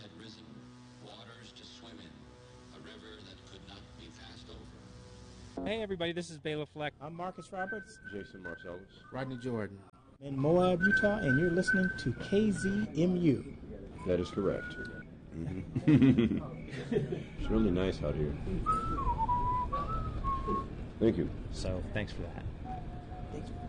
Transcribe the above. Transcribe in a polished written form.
had risen, waters to swim in, a river that could not be passed over. Hey everybody, this is Bela Fleck. I'm Marcus Roberts. Jason Marcellus. Rodney Jordan. In Moab, Utah, and you're listening to KZMU. That is correct. It's really nice out here. Thank you. So, thanks for that. Thank you.